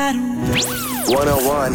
101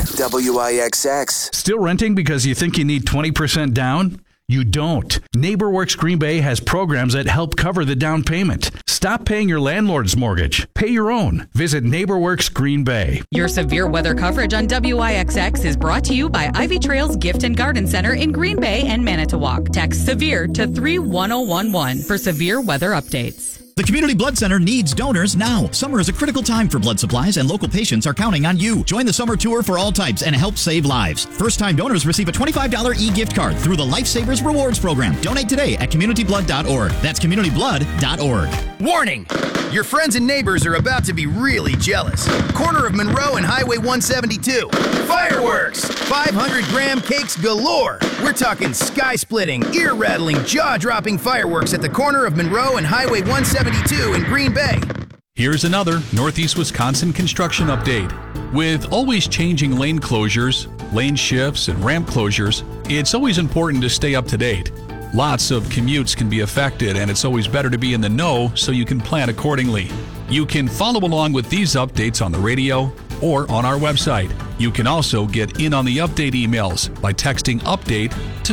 WIXX. Still renting because you think you need 20% down? You don't. NeighborWorks Green Bay has programs that help cover the down payment. Stop paying your landlord's mortgage. Pay your own. Visit NeighborWorks Green Bay. Your severe weather coverage on WIXX is brought to you by Ivy Trails Gift and Garden Center in Green Bay and Manitowoc. Text SEVERE to 31011 for severe weather updates. The Community Blood Center needs donors now. Summer is a critical time for blood supplies, and local patients are counting on you. Join the summer tour for all types and help save lives. First-time donors receive a $25 e-gift card through the Lifesavers Rewards Program. Donate today at communityblood.org. That's communityblood.org. Warning! Your friends and neighbors are about to be really jealous. Corner of Monroe and Highway 172. Fireworks! 500-gram cakes galore. We're talking sky-splitting, ear-rattling, jaw-dropping fireworks at the corner of Monroe and Highway 172 in Green Bay. Here's another Northeast Wisconsin construction update. With always changing lane closures, lane shifts, and ramp closures, it's always important to stay up to date. Lots of commutes can be affected, and it's always better to be in the know so you can plan accordingly. You can follow along with these updates on the radio or on our website. You can also get in on the update emails by texting UPDATE to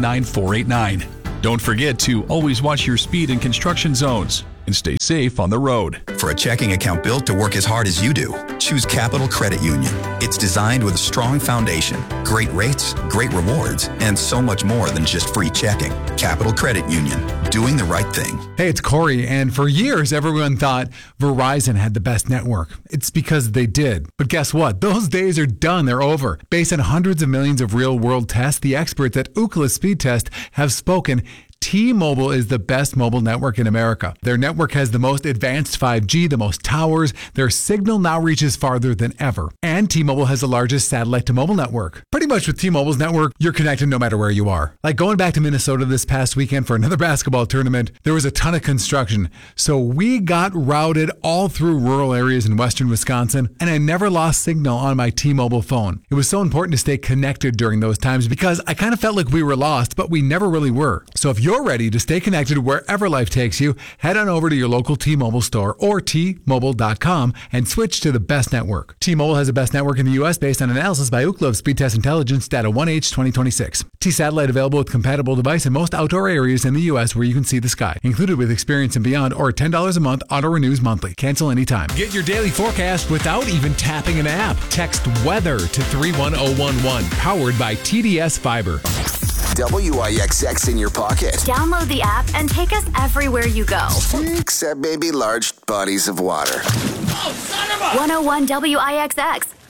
79489. Don't forget to always watch your speed in construction zones and stay safe on the road. For a checking account built to work as hard as you do, choose Capital Credit Union. It's designed with a strong foundation, great rates, great rewards, and so much more than just free checking. Capital Credit Union, doing the right thing. Hey, it's Corey, and for years everyone thought Verizon had the best network. It's because they did. But guess what? Those days are done. They're over. Based on hundreds of millions of real-world tests, the experts at Ookla Speed Test have spoken. T-Mobile is the best mobile network in America. Their network has the most advanced 5G, the most towers. Their signal now reaches farther than ever. And T-Mobile has the largest satellite-to-mobile network. Pretty much with T-Mobile's network, you're connected no matter where you are. Like going back to Minnesota this past weekend for another basketball tournament, there was a ton of construction. So we got routed all through rural areas in western Wisconsin, and I never lost signal on my T-Mobile phone. It was so important to stay connected during those times because I kind of felt like we were lost, but we never really were. So if you're ready to stay connected wherever life takes you, head on over to your local T-Mobile store or T-Mobile.com and switch to the best network. T-Mobile has the best network in the U.S. based on analysis by Ookla of Speed Test Intelligence data 1H 2026. T-Satellite available with compatible device in most outdoor areas in the U.S. where you can see the sky. Included with Experience and Beyond or $10 a month, auto renews monthly. Cancel anytime. Get your daily forecast without even tapping an app. Text WEATHER to 31011. Powered by TDS Fiber. WIXX in your pocket. Download the app and take us everywhere you go. Except maybe large bodies of water. Oh, son of a... 101 WIXX.